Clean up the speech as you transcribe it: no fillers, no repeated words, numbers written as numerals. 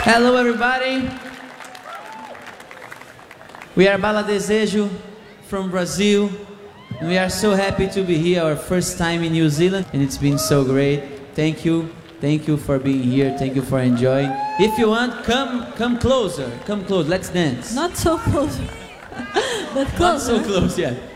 Hello everybody. We are Bala Desejo from Brazil. And we are so happy to be here, our first time in New Zealand, and it's been so great. Thank you for being here. Thank you for enjoying. If you want, come closer. Come close. Let's dance. Not so close. But close. Not so close yet.